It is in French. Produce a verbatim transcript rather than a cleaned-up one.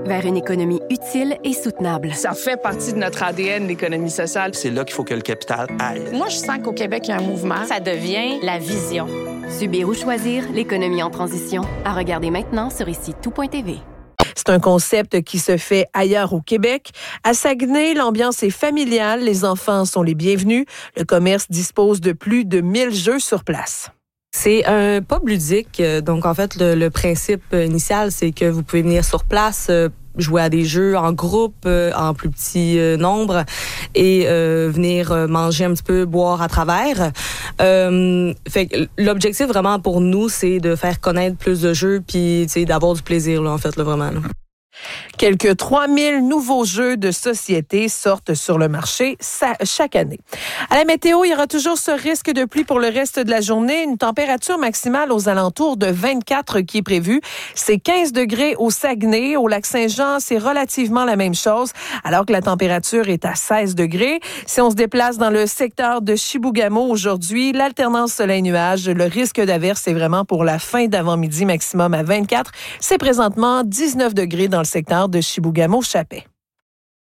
vers une économie utile et soutenable. Ça fait partie de notre A D N, l'économie sociale. C'est là qu'il faut que le capital aille. Moi, je sens qu'au Québec, il y a un mouvement. Ça devient la vision. Subir ou choisir, l'économie en transition. À regarder maintenant sur ici tout point t v. C'est un concept qui se fait ailleurs au Québec. À Saguenay, l'ambiance est familiale. Les enfants sont les bienvenus. Le commerce dispose de plus de mille jeux sur place. C'est un pub ludique. Donc, en fait, le, le principe initial, c'est que vous pouvez venir sur place, euh, jouer à des jeux en groupe, euh, en plus petit euh, nombre, et euh, venir euh, manger un petit peu, boire à travers. Euh, fait que l'objectif vraiment pour nous, c'est de faire connaître plus de jeux, puis tu sais, d'avoir du plaisir là, en fait, là, vraiment. Là. Quelques trois mille nouveaux jeux de société sortent sur le marché chaque année. À la météo, il y aura toujours ce risque de pluie pour le reste de la journée. Une température maximale aux alentours de vingt-quatre qui est prévue. C'est quinze degrés au Saguenay. Au Lac-Saint-Jean, c'est relativement la même chose, alors que la température est à seize degrés. Si on se déplace dans le secteur de Chibougamau aujourd'hui, l'alternance soleil-nuage, le risque d'averse est vraiment pour la fin d'avant-midi, maximum à vingt-quatre. C'est présentement dix-neuf degrés dans le secteur de Chibougamau-Chapais.